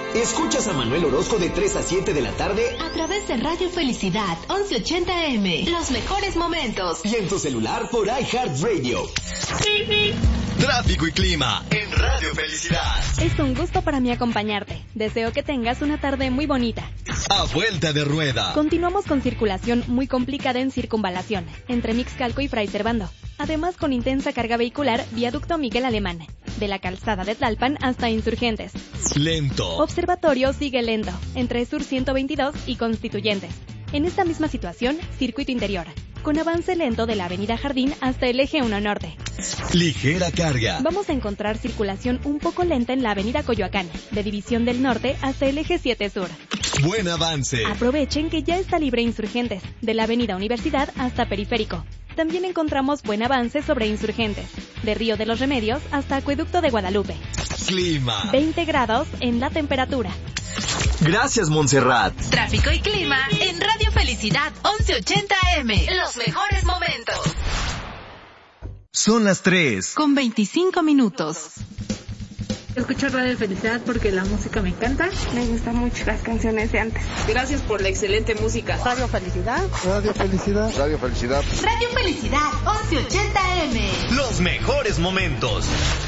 Escuchas a Manuel Orozco de 3 a 7 de la tarde a través de Radio Felicidad 1180M. Los mejores momentos. Y en tu celular por iHeartRadio. Tráfico y clima en Radio Felicidad. Es un gusto para mí acompañarte. Deseo que tengas una tarde muy bonita. A vuelta de rueda. Continuamos con circulación muy complicada en circunvalación, entre Mixcalco y Fray Servando. Además, con intensa carga vehicular, viaducto Miguel Alemán, de la calzada de Tlalpan hasta Insurgentes. Lento. Observatorio sigue lento, entre Sur 122 y Constituyentes. En esta misma situación, circuito interior, con avance lento de la avenida Jardín hasta el eje 1 Norte. Ligera carga. Vamos a encontrar circulación un poco lenta en la avenida Coyoacán, de División del Norte hasta el eje 7 Sur. Buen avance. Aprovechen que ya está libre Insurgentes, de la avenida Universidad hasta Periférico. También encontramos buen avance sobre Insurgentes, de Río de los Remedios hasta Acueducto de Guadalupe. Clima. 20 grados en la temperatura. Gracias, Montserrat. Tráfico y clima en Radio Felicidad 1180M. Los mejores momentos. Son las 3 con 25 minutos. Escucho Radio Felicidad porque la música me encanta. Me gustan mucho las canciones de antes. Gracias por la excelente música. Radio Felicidad. Radio Felicidad. Radio Felicidad. Radio Felicidad 1180M. Los mejores momentos.